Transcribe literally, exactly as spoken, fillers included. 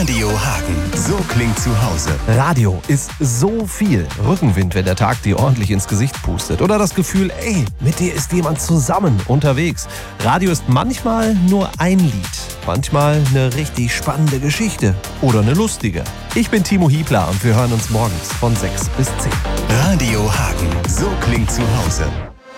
Radio Hagen, so klingt zu Hause. Radio ist so viel. Rückenwind, wenn der Tag dir ordentlich ins Gesicht pustet. Oder das Gefühl, ey, mit dir ist jemand zusammen unterwegs. Radio ist manchmal nur ein Lied. Manchmal eine richtig spannende Geschichte. Oder eine lustige. Ich bin Timo Hiebler und wir hören uns morgens von sechs bis zehn. Radio Hagen, so klingt zu Hause.